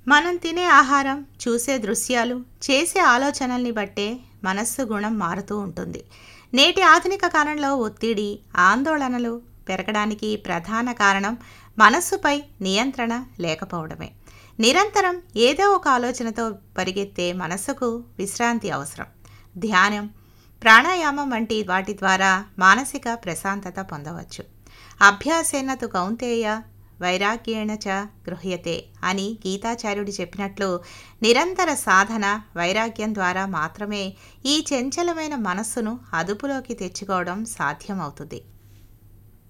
మనం తినే ఆహారం, చూసే దృశ్యాలు, చేసే ఆలోచనల్ని బట్టే మనస్సు గుణం మారుతూ ఉంటుంది. నేటి ఆధునిక కాలంలో ఒత్తిడి, ఆందోళనలు పెరగడానికి ప్రధాన కారణం మనస్సుపై నియంత్రణ లేకపోవడమే. నిరంతరం ఏదో ఒక ఆలోచనతో పరిగెత్తే మనస్సుకు విశ్రాంతి అవసరం. ధ్యానం, ప్రాణాయామం వంటి వాటి ద్వారా మానసిక ప్రశాంతత పొందవచ్చు. అభ్యాసేన తు కౌంతేయ వైరాగ్యేణ చ గృహ్యతే అని గీతాచార్యుడు చెప్పినట్లు నిరంతర సాధన, వైరాగ్యం ద్వారా మాత్రమే ఈ చంచలమైన మనస్సును అదుపులోకి తెచ్చుకోవడం సాధ్యమవుతుంది.